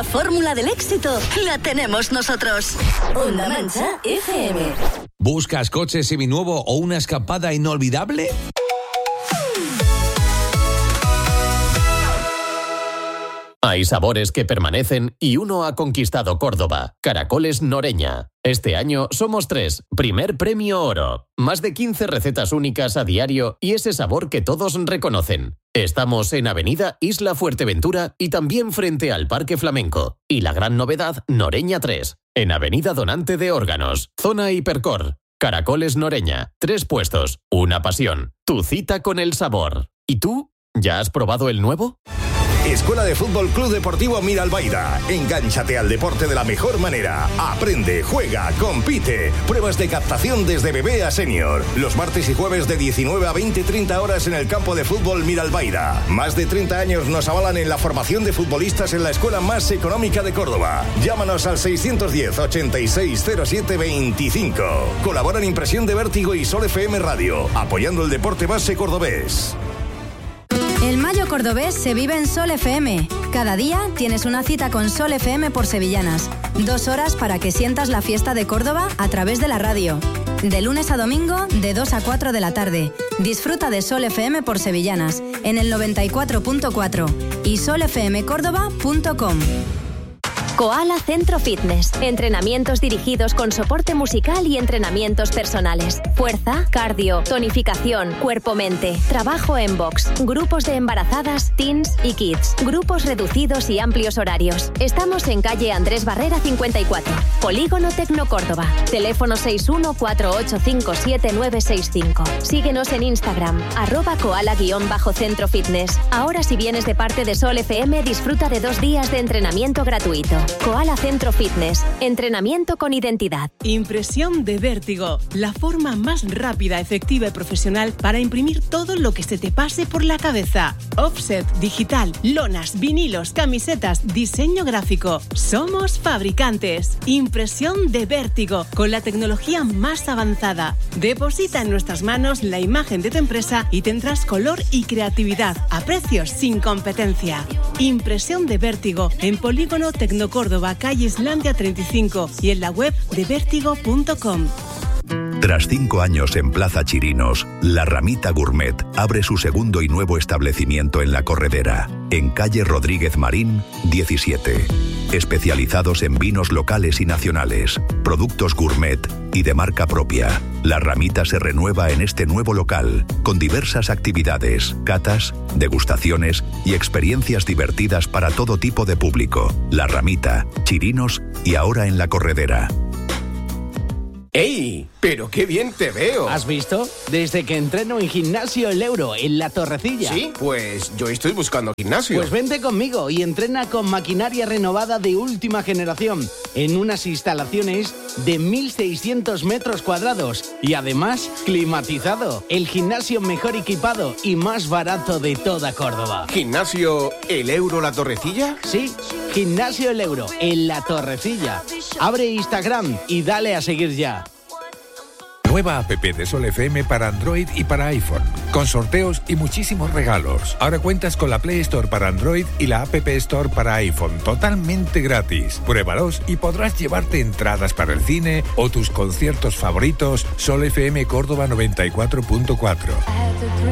La fórmula del éxito la tenemos nosotros. Onda Mancha FM. ¿Buscas coche seminuevo o una escapada inolvidable? Hay sabores que permanecen y uno ha conquistado Córdoba. Caracoles Noreña. Este año somos 3. Primer premio oro. Más de 15 recetas únicas a diario y ese sabor que todos reconocen. Estamos en Avenida Isla Fuerteventura y también frente al Parque Flamenco. Y la gran novedad, Noreña 3. En Avenida Donante de Órganos. Zona Hipercor. Caracoles Noreña. 3 puestos. Una pasión. Tu cita con el sabor. ¿Y tú? ¿Ya has probado el nuevo? Escuela de Fútbol Club Deportivo Miralbaida. Engánchate al deporte de la mejor manera. Aprende, juega, compite. Pruebas de captación desde bebé a senior. Los martes y jueves de 19 a 20-30 horas en el campo de fútbol Miralbaida. Más de 30 años nos avalan en la formación de futbolistas en la escuela más económica de Córdoba. Llámanos al 610 86 07 25. Colaboran Impresión de Vértigo y Sol FM Radio, apoyando el deporte base cordobés. El Mayo Cordobés se vive en Sol FM. Cada día tienes una cita con Sol FM por Sevillanas. 2 horas para que sientas la fiesta de Córdoba a través de la radio. De lunes a domingo, de 2 a 4 de la tarde. Disfruta de Sol FM por Sevillanas, en el 94.4 y solfmcórdoba.com. Koala Centro Fitness. Entrenamientos dirigidos con soporte musical y entrenamientos personales. Fuerza, cardio, tonificación, cuerpo-mente, trabajo en box, grupos de embarazadas, teens y kids, grupos reducidos y amplios horarios. Estamos en calle Andrés Barrera 54, Polígono Tecno Córdoba. Teléfono 614857965. Síguenos en Instagram, @koala_centro fitness. Ahora, si vienes de parte de Sol FM, disfruta de 2 días de entrenamiento gratuito. Koala Centro Fitness. Entrenamiento con identidad. Impresión de Vértigo. La forma más rápida, efectiva y profesional para imprimir todo lo que se te pase por la cabeza. Offset, digital, lonas, vinilos, camisetas, diseño gráfico. Somos fabricantes. Impresión de Vértigo. Con la tecnología más avanzada. Deposita en nuestras manos la imagen de tu empresa y tendrás color y creatividad a precios sin competencia. Impresión de Vértigo. En Polígono Tecno Córdoba, calle Islandia 35 y en la web de vértigo.com. Tras 5 años en Plaza Chirinos, La Ramita Gourmet abre su segundo y nuevo establecimiento en La Corredera, en calle Rodríguez Marín, 17. Especializados en vinos locales y nacionales, productos gourmet y de marca propia. La Ramita se renueva en este nuevo local, con diversas actividades, catas, degustaciones y experiencias divertidas para todo tipo de público. La Ramita, Chirinos y ahora en La Corredera. ¡Ey! ¡Pero qué bien te veo! ¿Has visto? Desde que entreno en Gimnasio El Euro, en La Torrecilla. Sí, pues yo estoy buscando gimnasio. Pues vente conmigo y entrena con maquinaria renovada de última generación, en unas instalaciones de 1.600 metros cuadrados y además climatizado. El gimnasio mejor equipado y más barato de toda Córdoba. ¿Gimnasio El Euro La Torrecilla? Sí, Gimnasio El Euro, en La Torrecilla. Abre Instagram y dale a seguir ya. Nueva app de Sol FM para Android y para iPhone, con sorteos y muchísimos regalos. Ahora cuentas con la Play Store para Android y la App Store para iPhone, totalmente gratis. Pruébalos y podrás llevarte entradas para el cine o tus conciertos favoritos. Sol FM Córdoba 94.4.